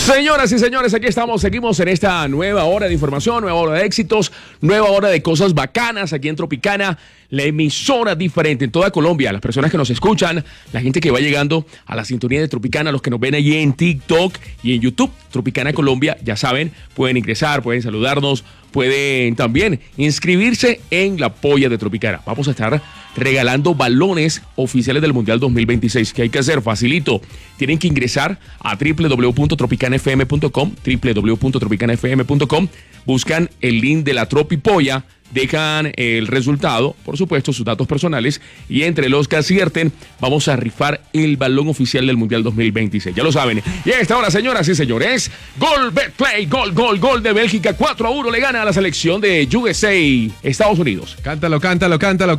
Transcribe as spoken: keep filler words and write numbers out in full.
Señoras y señores, aquí estamos, seguimos en esta nueva hora de información, nueva hora de éxitos, nueva hora de cosas bacanas aquí en Tropicana, la emisora diferente en toda Colombia. Las personas que nos escuchan, la gente que va llegando a la sintonía de Tropicana, los que nos ven allí en TikTok y en YouTube, Tropicana Colombia, ya saben, pueden ingresar, pueden saludarnos, pueden también inscribirse en la polla de Tropicana. Vamos a estar regalando balones oficiales del Mundial dos mil veintiséis. ¿Qué hay que hacer? Facilito. Tienen que ingresar a w w w punto tropicana f m punto com, w w w punto tropicana f m punto com, buscan el link de la Tropipolla, dejan el resultado, por supuesto, sus datos personales, y entre los que acierten, vamos a rifar el balón oficial del Mundial dos mil veintiséis. Ya lo saben. Y a esta hora, señoras y señores, gol, Betplay, gol, gol, gol de Bélgica. cuatro a uno le gana a la selección de U S A, Estados Unidos. Cántalo, cántalo, cántalo, cántalo.